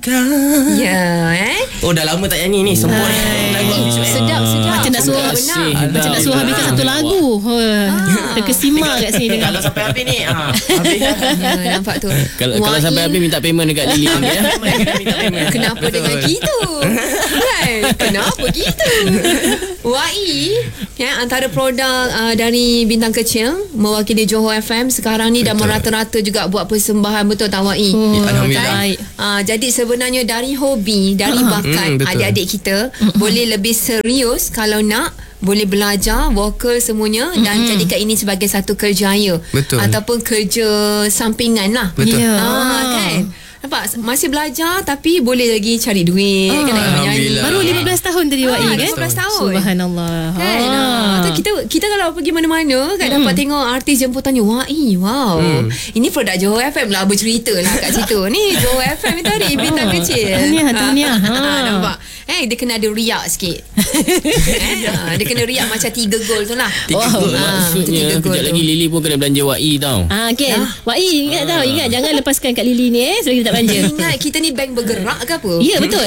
Oh, dah lama tak nyanyi ni. Sempur lagu. Sedap. Macam nak suruh habiskan satu lagu. Terkesima kat sini dengar. Kalau sampai habis ni habis. Nampak tu. Kalau sampai habis minta payment dekat Lily. Kenapa dengan gitu? Kan? Kenapa gitu? WAI antara produk dari Bintang Kecil mewakili Johor FM sekarang ni dah merata-rata juga buat persembahan, betul tak WAI? Alhamdulillah. Jadi sebenarnya dari hobi, dari bakat adik-adik kita boleh lebih serius kalau nak, boleh belajar vokal semuanya dan jadikan ini sebagai satu kerjaya. Betul. Ataupun kerja sampingan lah. Betul. Kan? Nampak? Masih belajar tapi boleh lagi cari duit. Kan, Alhamdulillah. Baru 15 tahun tadi WAI kan? 15 tahun. Subhanallah. Kan? Kita kalau pergi mana-mana kan dapat tengok artis jemputannya. WAI, wow. Ini produk Johor FM lah, bercerita lah kat situ. Ni Johor FM tadi Bintang Kecil. Tahniah. Nampak? Dia kena ada riak sikit. Dia kena riak macam 3 gol tu lah. 3 gol. Maksudnya kejap lagi Lily pun kena belanja WAI tau. Kan? WAI ingat jangan lepaskan kat Lily ni sebab kita tak belanja. Ingat kita ni bank bergerak ke apa? Ya, betul.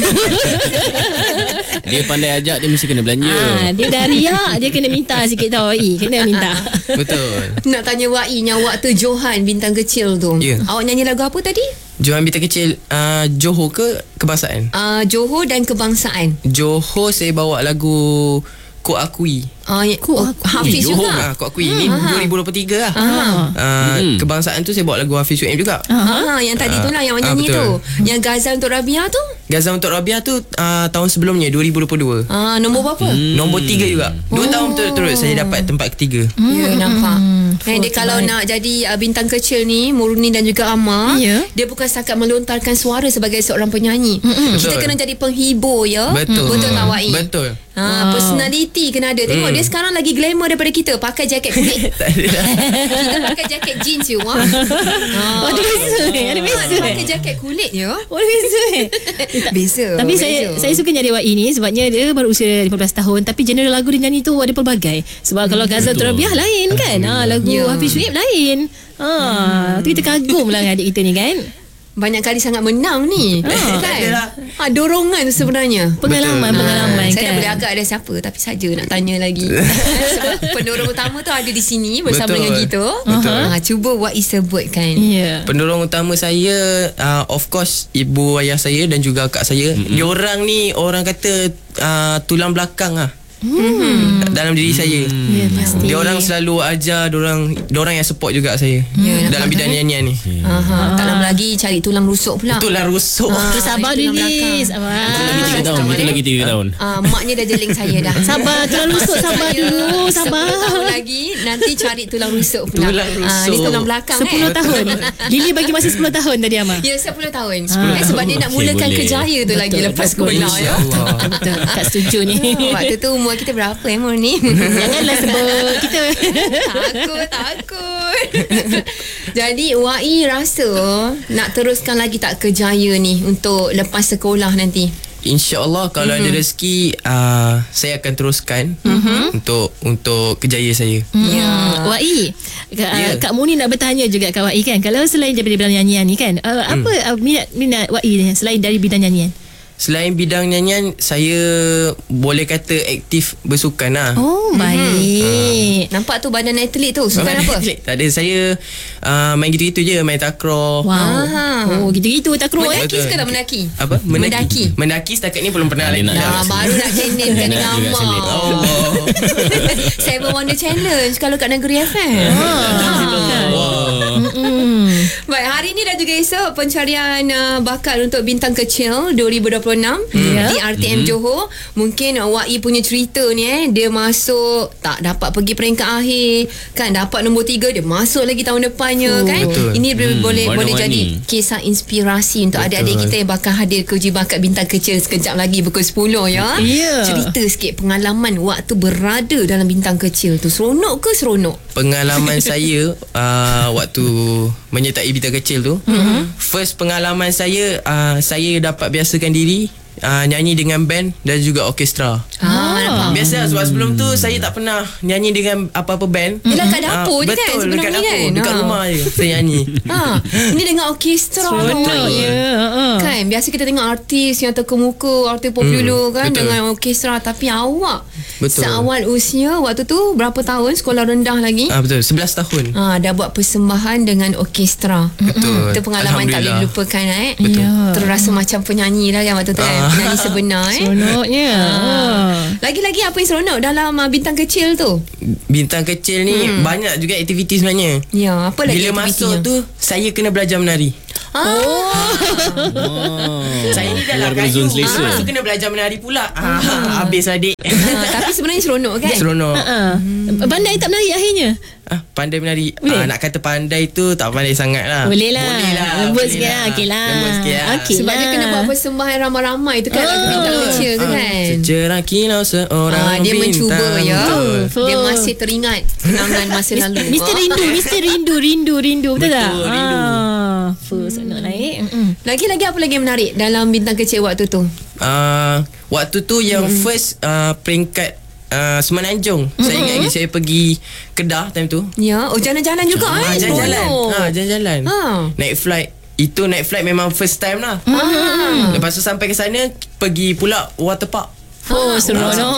Dia pandai ajak, dia mesti kena belanja. Dia dah riak, dia kena minta sikit tau WAI. Kena minta. Betul. Nak tanya WAI yang waktu Johan Bintang Kecil tu. Awak nyanyi lagu apa tadi? Johan Bintang Kecil, Johor ke kebangsaan? Johor dan kebangsaan. Johor saya bawa lagu Kau Akui. Hafiz juga. Kau Akui ni 2023 lah. Kebangsaan tu saya bawa lagu Hafiz Suhaib juga. Yang tadi tu lah yang nyanyi tu. Yang Ghazal untuk Rabia tu? Ghazal untuk Rabia tu tahun sebelumnya 2022. Nombor berapa? Nombor 3 juga. 2 tahun berturut-turut saya dapat tempat ketiga. Ya, nampak. Dia kalau nak jadi Bintang Kecil ni, Murni dan juga Amar, dia bukan setakat melontarkan suara sebagai seorang penyanyi. Kita kena jadi penghibur ya. Betul tak WAI? Betul. Personality kena ada. Tengok dia sekarang lagi glamour daripada kita. Pakai jaket kulit. Kita pakai jaket jeans je. Ada beza. Pakai jaket kulit je. Ada beza. Beza. Tapi saya suka nyari WAI ni sebabnya dia baru usia 15 tahun tapi genre lagu dia nyanyi tu ada pelbagai. Sebab kalau Ghazal Turabiah lain kan, lagu Hafiz Suhaib lain. Tu kita kagum lah dengan adik kita ni kan. Banyak kali sangat menang ni. Kan? Dorongan sebenarnya. Pengalaman saya kan. tak boleh agak ada siapa, tapi saja nak tanya lagi. Sebab pendorong utama tu ada di sini bersama dengan kita. Cuba WAI sebutkan. Pendorong utama saya of course ibu ayah saya dan juga akak saya. Diorang ni orang kata tulang belakang lah. Dalam diri saya. Diorang selalu ajar, diorang yang support juga saya dalam bidang nyanyian ni. Tak lama lagi cari tulang rusuk pula. Tulang rusuk. Sabar Lilis. Itu lagi 3 tahun. Maknya dah jeling saya dah. Sabar tulang rusuk, sabar dulu. Sabar. 10 tahun lagi nanti cari tulang rusuk pula. Tulang rusuk. Ni tulang belakang 10 tahun. Lily bagi masa 10 tahun tadi Amar. Ya, 10 tahun. Sebab dia nak mulakan kerjaya tu lagi lepas sekolah ya. Betul. Kak setuju ni. Waktu tu umur kita berapa Mur ni? Janganlah sebut kita. Takut. Jadi WAI rasa nak teruskan lagi tak kerjaya ni untuk lepas sekolah nanti? InsyaAllah kalau ada rezeki saya akan teruskan untuk kerjaya saya. WAI, Kak Muni nak bertanya juga Kak WAI kan, kalau selain daripada bidang nyanyian ni kan, apa minat WAI selain dari bidang nyanyian? Selain bidang nyanyian, saya boleh kata aktif bersukan lah. Baik. Nampak tu badan atlet tu. Sukan apa? Tak ada, saya main gitu-gitu je. Main takraw. Gitu-gitu takraw Mendaki ke tak mendaki? Apa? Mendaki. Mendaki setakat ni belum pernah lagi. Baru nak channelkan dengan Amar. Seven Wonder Challenge kalau kat Negeri FM. Baik, hari ni dan juga esok pencarian bakat untuk Bintang Kecil 2026 di RTM Johor. Mungkin WAI punya cerita ni dia masuk tak dapat pergi peringkat akhir kan, dapat nombor 3, dia masuk lagi tahun depannya kan. Betul. Ini boleh jadi kisah inspirasi untuk adik-adik kita yang bakal hadir ke uji bakat Bintang Kecil sekejap lagi pukul 10 ya. Cerita sikit pengalaman waktu berada dalam Bintang Kecil tu. Seronok ke seronok? Pengalaman saya waktu menyertai Bintang Kecil tu, first pengalaman saya dapat biasakan diri nyanyi dengan band dan juga orkestra. Biasa sebab sebelum tu saya tak pernah nyanyi dengan apa-apa band. Yelah kat dapur je kan betul, sebelum dekat ni dapur, kan. dekat rumah je saya nyanyi. Ini dengan orkestra kan. Biasa kita tengok artis yang terkemuka, artis popular kan, betul. dengan orkestra. Tapi awak Betul. seawal usia waktu tu berapa tahun, sekolah rendah lagi, Betul, 11 tahun. dah buat persembahan dengan orkestra. Betul. Itu pengalaman tak boleh dilupakan Betul. Terus rasa macam penyanyi lah kan waktu tu kan. Penyanyi sebenar Seronoknya. Lagi-lagi apa yang seronok dalam Bintang Kecil tu? Bintang Kecil ni banyak juga aktiviti sebenarnya. Ya, apa lagi Bila aktivitinya? masuk tu saya kena belajar menari. Saya ni dah lah Keluar dari zon selesa. so kena belajar menari pula. Habis adik. Tapi sebenarnya seronok kan? Seronok. Pandai tak menari akhirnya? Pandai menari. Boleh? Nak kata pandai tu tak pandai sangat lah. Boleh lah. Lembut boleh sikit lah. Okey lah. Lembut sikit lah. Okey Sebab dia lah. kena buat persembahan ramai-ramai tu kan, lagu Bintang Kecil tu kan. Secerah kilau seorang Dia mencuba bintang. ya. Betul. Dia masih teringat kenangan masa lalu. Mesti rindu. Betul tak? rindu. Seronok naik. Lagi-lagi apa lagi yang menarik dalam Bintang Kecil waktu tu? Waktu tu yang first peringkat Semenanjung. Saya ingat lagi saya pergi Kedah time tu. Ya, jalan-jalan juga Jalan-jalan. Seronok. Jalan-jalan. Naik flight. Itu naik flight memang first time lah. Lepas tu sampai ke sana pergi pula waterpark. Seronok.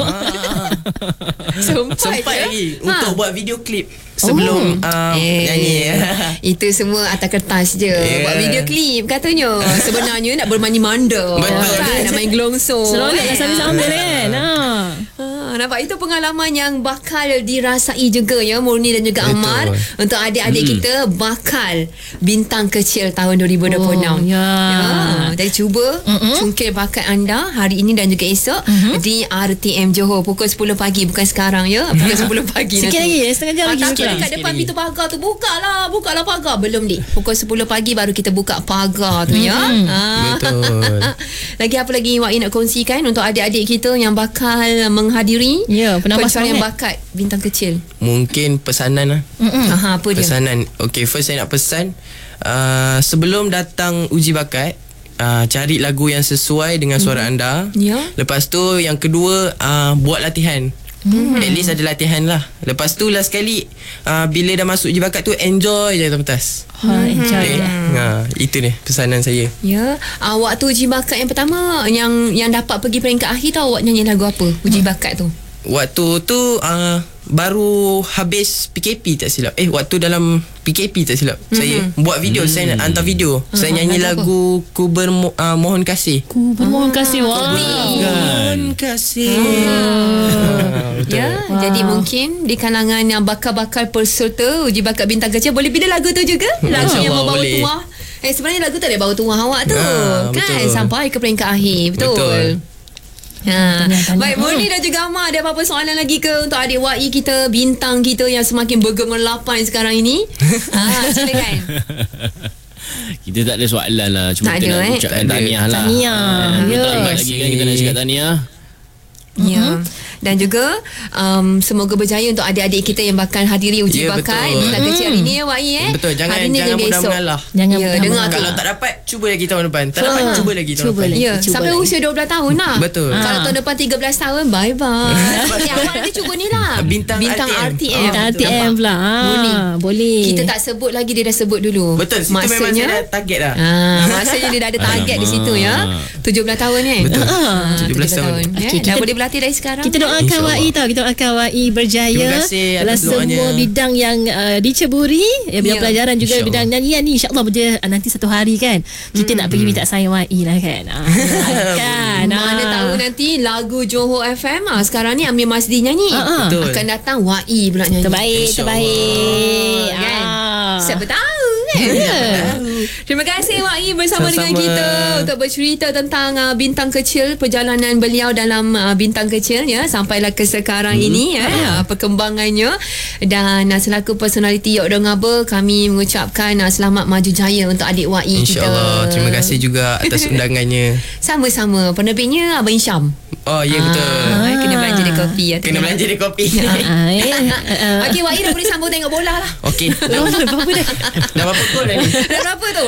Sempat lagi untuk buat video klip sebelum nyanyi. Itu semua atas kertas je. Buat video klip katanya. Sebenarnya nak bermain manda. Betul. Kan? Nak main gelongso. Seronok lah sambil-sambil kan. Nampak itu pengalaman yang bakal dirasai juga ya Murni dan juga Betul. Ammar untuk adik-adik kita bakal Bintang Kecil tahun 2026. Jadi cuba cungkil bakat anda hari ini dan juga esok di RTM Johor pukul 10 pagi, bukan sekarang ya. Pukul 10 pagi Sikit nanti. lagi, setengah jam lagi. Tapi dekat depan pintu pagar tu bukalah pagar. Belum pukul 10 pagi baru kita buka pagar tu ya. Betul. Lagi apa lagi Wak nak kongsikan untuk adik-adik kita yang bakal menghadiri penambah pencarian semangat. bakat Bintang Kecil? Mungkin pesanan lah. Apa dia? Pesanan. Okay, first saya nak pesan sebelum datang uji bakat, cari lagu yang sesuai dengan suara anda. Ya. Lepas tu yang kedua, buat latihan. At least ada latihan lah. Lepas tu last sekali, bila dah masuk uji bakat tu, enjoy je atas pentas. Enjoy. Itu ni pesanan saya. Ya. Waktu uji bakat yang pertama yang dapat pergi peringkat akhir tu, awak nyanyi lagu apa uji bakat tu? Waktu tu baru habis PKP tak silap. Waktu dalam PKP tak silap. Saya buat video, saya nak hantar video. Saya nyanyi lagu Ku Bermohon Kasih. Ku bermohon kasih. Mohon kasih. Ya, jadi mungkin di kalangan yang bakal-bakal peserta uji bakat Bintang Kecil boleh pilih lagu tu juga. Lagu yang membawa boleh. tuah. Sebenarnya lagu tu ada bawa tuah awak tu. Kan betul. sampai ke peringkat akhir. Betul. Baik, Murni dan juga Ammar, ada apa-apa soalan lagi ke untuk adik WAI kita, bintang kita yang semakin bergemerlapan sekarang ini? Silakan. Kita tak ada soalan lah. Cuma Tak kita ada, nak ucapkan tahniah lah. Tahniah. Lambat lagi kan kita nak cakap tahniah. Ya. Dan juga semoga berjaya untuk adik-adik kita yang bakal hadiri uji Ya, bakat betul. Bintang Kecil hari ni WAI Betul, jangan hari ni dan mudah besok. mengalah. Jangan Ya, mudah dengar mengalah. tu. Kalau tak dapat, cuba lagi tahun depan. Tak dapat, cuba lagi tahun Cuba depan. lagi. Ya, sampai lagi. usia 12 tahun lah. Betul. Kalau tahun depan 13 tahun, bye-bye. Awak nanti cuba ni lah. Bintang RTM. Kita RTM Nampak? pula. Murni. Boleh. Kita tak sebut lagi, dia dah sebut dulu. Betul, situ memang saya dah target dah. Maksudnya dia dah ada target di situ ya. 17 tahun kan? Betul. 17 17 tahun. Okey, Dah kita- boleh berlatih dari sekarang. Kita doakan InsyaAllah. WAI tau. Kita doakan WAI berjaya Terima kasih dalam atas doanya. semua bidang yang diceburi, bidang Ya. pelajaran juga, InsyaAllah. bidang nyanyian ni. InsyaAllah nanti satu hari kan kita nak pergi minta sign WAI lah kan. Kan. Mana tahu nanti lagu Johor FM sekarang ni Amir Masdi nyanyi. Betul. Akan datang WAI pula nyanyi. Terbaik, InsyaAllah. terbaik. Kan? Siapa tahu kan? Terima kasih WAI bersama dengan Sama-sama. kita untuk bercerita tentang Bintang Kecil, perjalanan beliau dalam Bintang Kecil ya, sampailah ke sekarang ini ya, perkembangannya. Dan selaku personaliti Yok Dong Aba, kami mengucapkan selamat maju jaya untuk adik WAI kita. InsyaAllah. Terima kasih juga atas undangannya. Sama-sama. Penerbitnya Abang Syam. Oh, ya betul. Kena belanja dia kopi. Kena belanja dia kopi. Okey, WAI dah boleh sambung tengok bola lah. Okey. Dah berapa gol dah ni? Dah berapa tu?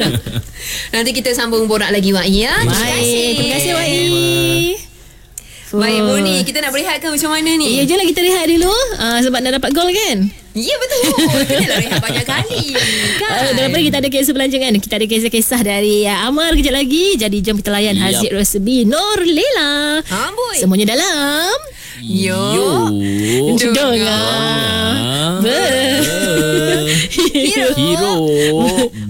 Nanti kita sambung borak lagi WAI ya. Baik, terima kasih WAI. Baik Murni, kita nak berehat ke macam mana ni? Ya, jomlah kita rehat dulu. Sebab nak dapat gol kan. Ya betul. Kita nak rehat banyak kali kan? Dalam kita ada kisah pelancongan. Kita ada kisah-kisah dari Amar kejap lagi. Jadi jom kita layan Haziq Rosbi Nur Lela. Amboi. Semuanya dalam Yo Dengar Hero